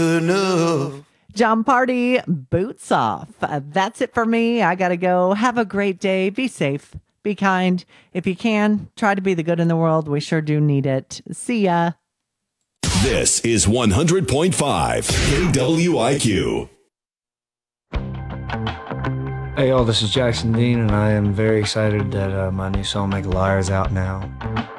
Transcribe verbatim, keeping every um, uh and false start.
enough. John Party, boots off. Uh, that's it for me. I got to go. Have a great day. Be safe. Be kind. If you can, try to be the good in the world. We sure do need it. See ya. This is one hundred point five K W I Q. Hey, y'all, this is Jackson Dean, and I am very excited that uh, my new song, Make a Liar, is out now.